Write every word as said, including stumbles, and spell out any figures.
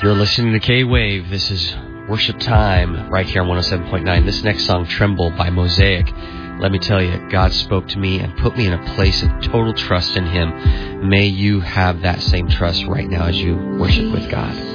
You're listening to K-Wave. This is Worship Time right here on one oh seven point nine. This next song, Tremble by Mosaic. Let me tell you, God spoke to me and put me in a place of total trust in Him. May you have that same trust right now as you worship with God.